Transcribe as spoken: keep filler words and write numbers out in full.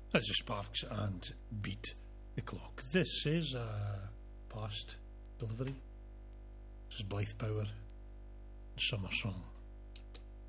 As the Sparks and Beat the Clock. This is a past delivery. This is Blythe Power, Summer Song.